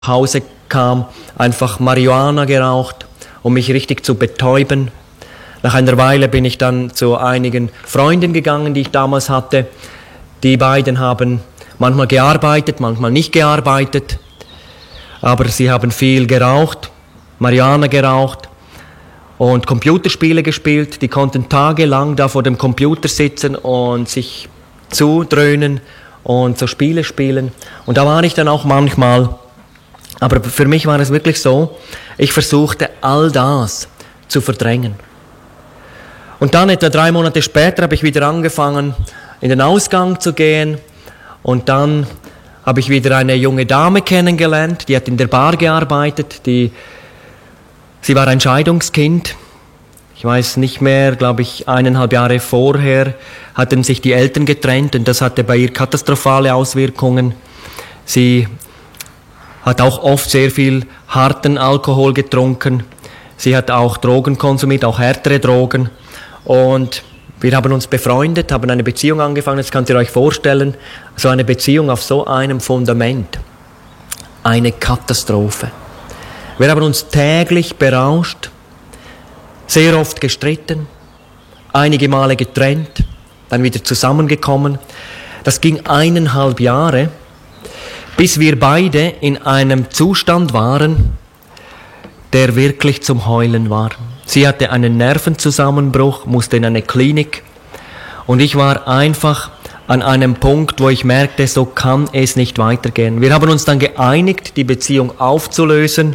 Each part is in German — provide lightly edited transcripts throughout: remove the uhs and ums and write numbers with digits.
Hause kam, einfach Marihuana geraucht, um mich richtig zu betäuben. Nach einer Weile bin ich dann zu einigen Freunden gegangen, die ich damals hatte. Die beiden haben manchmal gearbeitet, manchmal nicht gearbeitet, aber sie haben viel geraucht, Marihuana geraucht und Computerspiele gespielt. Die konnten tagelang da vor dem Computer sitzen und sich zudröhnen und so Spiele spielen. Und da war ich dann auch manchmal. Aber für mich war es wirklich so, ich versuchte all das zu verdrängen. Und dann etwa 3 Monate später habe ich wieder angefangen, in den Ausgang zu gehen. Und dann habe ich wieder eine junge Dame kennengelernt, die hat in der Bar gearbeitet. Sie war ein Scheidungskind. Ich weiß nicht mehr, glaube ich, 1,5 Jahre vorher hatten sich die Eltern getrennt und das hatte bei ihr katastrophale Auswirkungen. Sie hat auch oft sehr viel harten Alkohol getrunken. Sie hat auch Drogen konsumiert, auch härtere Drogen. Und wir haben uns befreundet, haben eine Beziehung angefangen. Jetzt könnt ihr euch vorstellen, so eine Beziehung auf so einem Fundament. Eine Katastrophe. Wir haben uns täglich berauscht, sehr oft gestritten, einige Male getrennt, dann wieder zusammengekommen. Das ging 1,5 Jahre. Bis wir beide in einem Zustand waren, der wirklich zum Heulen war. Sie hatte einen Nervenzusammenbruch, musste in eine Klinik und ich war einfach an einem Punkt, wo ich merkte, so kann es nicht weitergehen. Wir haben uns dann geeinigt, die Beziehung aufzulösen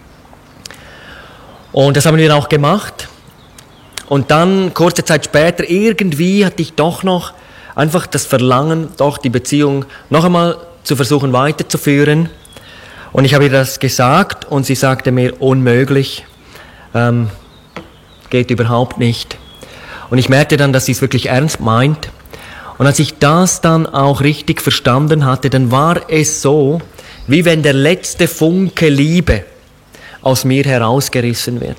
und das haben wir auch gemacht. Und dann, kurze Zeit später, irgendwie hatte ich doch noch einfach das Verlangen, doch die Beziehung noch einmal zu versuchen weiterzuführen. Und ich habe ihr das gesagt und sie sagte mir, unmöglich, geht überhaupt nicht. Und ich merkte dann, dass sie es wirklich ernst meint. Und als ich das dann auch richtig verstanden hatte, dann war es so, wie wenn der letzte Funke Liebe aus mir herausgerissen wird.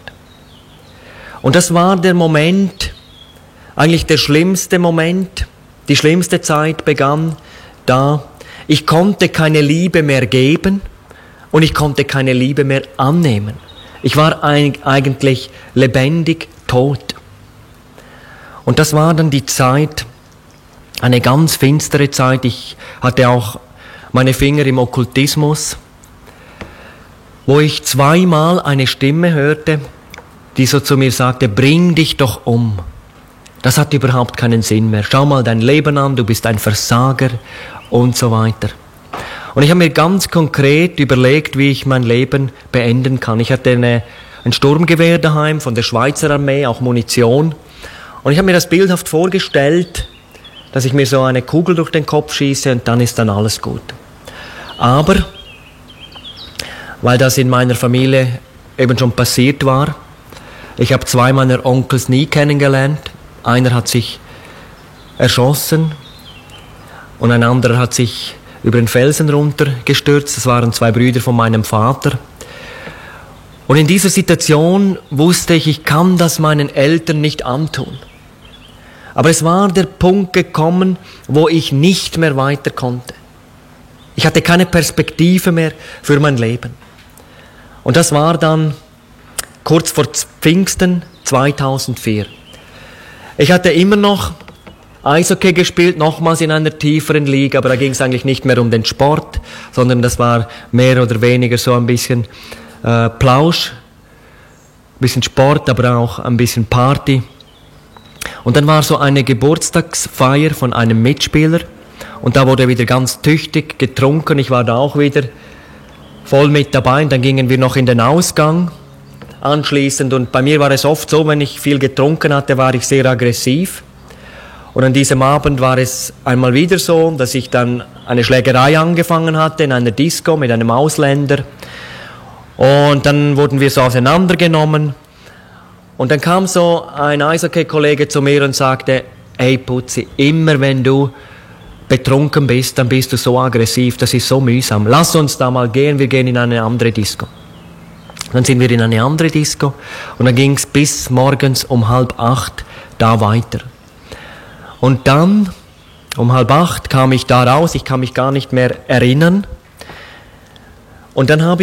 Und das war der Moment, eigentlich der schlimmste Moment, die schlimmste Zeit begann da. Ich konnte keine Liebe mehr geben und ich konnte keine Liebe mehr annehmen. Ich war eigentlich lebendig tot. Und das war dann die Zeit, eine ganz finstere Zeit. Ich hatte auch meine Finger im Okkultismus, wo ich 2-mal eine Stimme hörte, die so zu mir sagte, bring dich doch um. Das hat überhaupt keinen Sinn mehr. Schau mal dein Leben an, du bist ein Versager und so weiter. Und ich habe mir ganz konkret überlegt, wie ich mein Leben beenden kann. Ich hatte ein Sturmgewehr daheim von der Schweizer Armee, auch Munition. Und ich habe mir das bildhaft vorgestellt, dass ich mir so eine Kugel durch den Kopf schieße und dann ist dann alles gut. Aber, weil das in meiner Familie eben schon passiert war, ich habe 2 meiner Onkels nie kennengelernt. Einer hat sich erschossen und ein anderer hat sich über den Felsen runtergestürzt. Das waren 2 Brüder von meinem Vater. Und in dieser Situation wusste ich, ich kann das meinen Eltern nicht antun. Aber es war der Punkt gekommen, wo ich nicht mehr weiter konnte. Ich hatte keine Perspektive mehr für mein Leben. Und das war dann kurz vor Pfingsten 2004. Ich hatte immer noch Eishockey gespielt, nochmals in einer tieferen Liga, aber da ging es eigentlich nicht mehr um den Sport, sondern das war mehr oder weniger so ein bisschen Plausch, ein bisschen Sport, aber auch ein bisschen Party. Und dann war so eine Geburtstagsfeier von einem Mitspieler und da wurde wieder ganz tüchtig getrunken. Ich war da auch wieder voll mit dabei und dann gingen wir noch in den Ausgang anschließend und bei mir war es oft so, wenn ich viel getrunken hatte, war ich sehr aggressiv. Und an diesem Abend war es einmal wieder so, dass ich dann eine Schlägerei angefangen hatte in einer Disco mit einem Ausländer. Und dann wurden wir so auseinandergenommen. Und dann kam so ein Eishockey-Kollege zu mir und sagte, hey Putzi, immer wenn du betrunken bist, dann bist du so aggressiv, das ist so mühsam. Lass uns da mal gehen, wir gehen in eine andere Disco. Dann sind wir in eine andere Disco und dann ging es bis morgens um 7:30 da weiter. Und dann, um 7:30 kam ich da raus, ich kann mich gar nicht mehr erinnern. Und dann habe